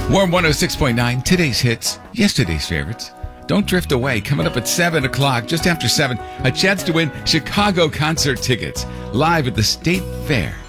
Warm 106.9, today's hits, yesterday's favorites. Don't drift away. Coming up at 7 o'clock, just after 7, a chance to win Chicago concert tickets live at the State Fair.